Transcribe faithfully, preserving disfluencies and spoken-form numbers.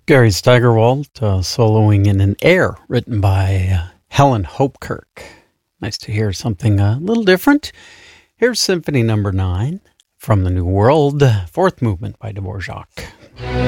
Gary Steigerwald uh, soloing in an air written by uh, Helen Hopkirk. Nice to hear something a little different. Here's Symphony Number Nine from the New World, fourth movement by Dvorak.